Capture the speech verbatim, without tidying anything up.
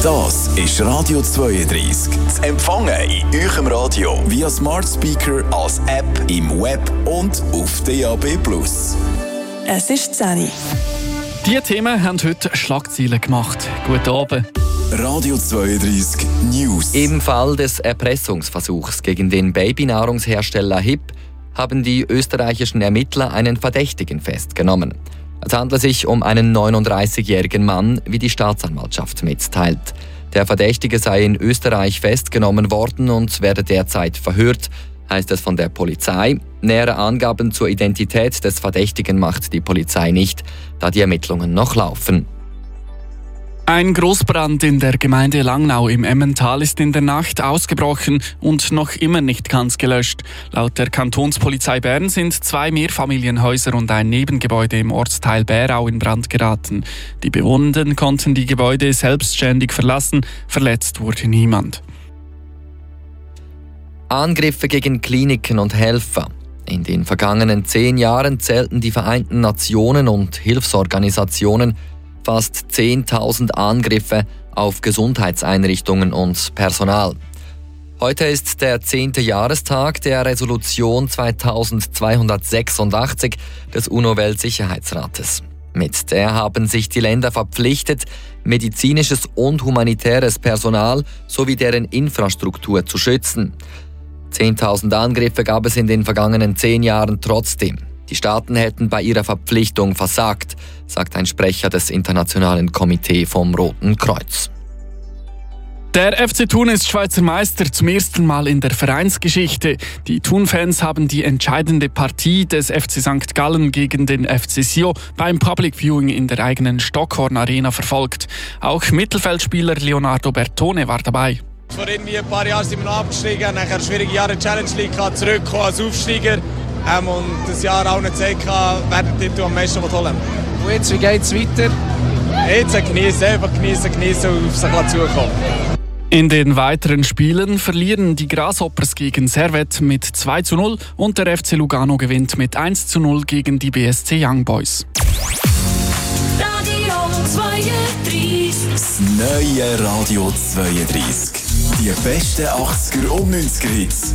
Das ist Radio zweiunddreißig. Zu empfangen in eurem Radio via Smart Speaker, als App, im Web und auf D A B plus. Es ist zehn Uhr. Diese Themen haben heute Schlagzeilen gemacht. Guten Abend. Radio zweiunddreißig News. Im Fall des Erpressungsversuchs gegen den Babynahrungshersteller H I P haben die österreichischen Ermittler einen Verdächtigen festgenommen. Es handelt sich um einen neununddreißigjährigen Mann, wie die Staatsanwaltschaft mitteilt. Der Verdächtige sei in Österreich festgenommen worden und werde derzeit verhört, heißt es von der Polizei. Nähere Angaben zur Identität des Verdächtigen macht die Polizei nicht, da die Ermittlungen noch laufen. Ein Großbrand in der Gemeinde Langnau im Emmental ist in der Nacht ausgebrochen und noch immer nicht ganz gelöscht. Laut der Kantonspolizei Bern sind zwei Mehrfamilienhäuser und ein Nebengebäude im Ortsteil Bärau in Brand geraten. Die Bewohnenden konnten die Gebäude selbstständig verlassen, verletzt wurde niemand. Angriffe gegen Kliniken und Helfer. In den vergangenen zehn Jahren zählten die Vereinten Nationen und Hilfsorganisationen fast zehntausend Angriffe auf Gesundheitseinrichtungen und Personal. Heute ist der zehnte Jahrestag der Resolution zweitausendzweihundertsechsundachtzig des UNO-Weltsicherheitsrates. Mit der haben sich die Länder verpflichtet, medizinisches und humanitäres Personal sowie deren Infrastruktur zu schützen. zehntausend Angriffe gab es in den vergangenen zehn Jahren trotzdem. Die Staaten hätten bei ihrer Verpflichtung versagt, sagt ein Sprecher des Internationalen Komitees vom Roten Kreuz. Der F C Thun ist Schweizer Meister zum ersten Mal in der Vereinsgeschichte. Die Thun-Fans haben die entscheidende Partie des F C Sankt Gallen gegen den F C Sion beim Public Viewing in der eigenen Stockhorn Arena verfolgt. Auch Mittelfeldspieler Leonardo Bertone war dabei. Vor irgendwie ein paar Jahren sind wir noch abgestiegen, nachher schwierige Jahre Challenge League zurückgekommen als Aufsteiger. Ähm, und das Jahr auch nicht gezeigt, wer den Titel am meisten holen will. Und jetzt, wie geht es weiter? Jetzt genießen, einfach genießen, genießen und auf sich zukommen. In den weiteren Spielen verlieren die Grasshoppers gegen Servette mit zwei zu null und der F C Lugano gewinnt mit eins zu null gegen die B S C Young Boys. Radio zweiunddreißig. Das neue Radio zweiunddreißig. Die besten achtziger und neunziger Hits.